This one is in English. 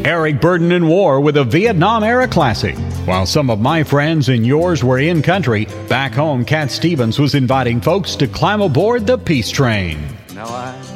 Eric Burden in war with a Vietnam-era classic. While some of my friends and yours were in country, back home Cat Stevens was inviting folks to climb aboard the Peace Train. Now I